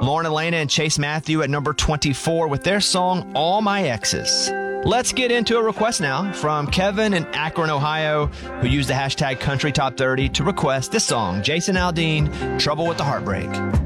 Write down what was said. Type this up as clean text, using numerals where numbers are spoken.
Lauren Elena and Chase Matthew at number 24 with their song, All My Exes. Let's get into a request now from Kevin in Akron, Ohio, who used the hashtag CountryTop30 to request this song, Jason Aldean, Trouble with the Heartbreak.